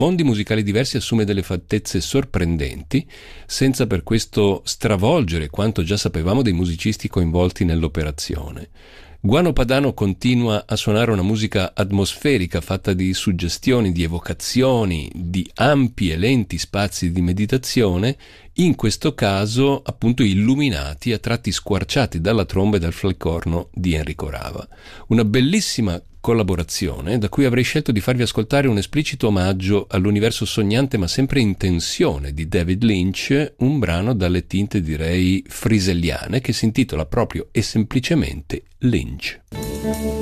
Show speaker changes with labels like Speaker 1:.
Speaker 1: mondi musicali diversi assume delle fattezze sorprendenti, senza per questo stravolgere quanto già sapevamo dei musicisti coinvolti nell'operazione. Guano Padano continua a suonare una musica atmosferica fatta di suggestioni, di evocazioni, di ampi e lenti spazi di meditazione, in questo caso appunto illuminati, a tratti squarciati dalla tromba e dal flicorno di Enrico Rava. Una bellissima collaborazione da cui avrei scelto di farvi ascoltare un esplicito omaggio all'universo sognante ma sempre in tensione di David Lynch, un brano dalle tinte direi friselliane che si intitola proprio e semplicemente Lynch.